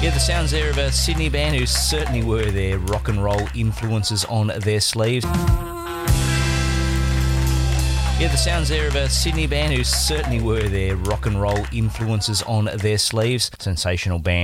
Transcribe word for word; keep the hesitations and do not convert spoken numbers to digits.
Yeah, the sounds there of a Sydney band who certainly were their rock and roll influences on their sleeves. Yeah, the sounds there of a Sydney band who certainly were their rock and roll influences on their sleeves. Sensational band.